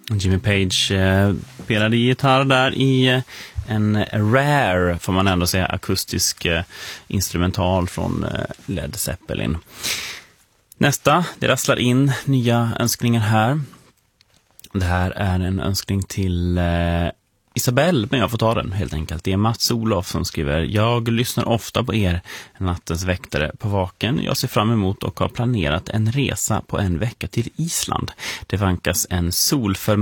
Jimmy Page spelade gitarr där i en rare, får man ändå säga, akustisk instrumental från Led Zeppelin. Nästa, det rasslar in nya önskningar här. Det här är en önskning till Isabelle, men jag får ta den helt enkelt. Det är Mats Olof som skriver: jag lyssnar ofta på er, nattens väktare på Vaken. Jag ser fram emot och har planerat en resa på en vecka till Island. Det vankas en solförmörkelse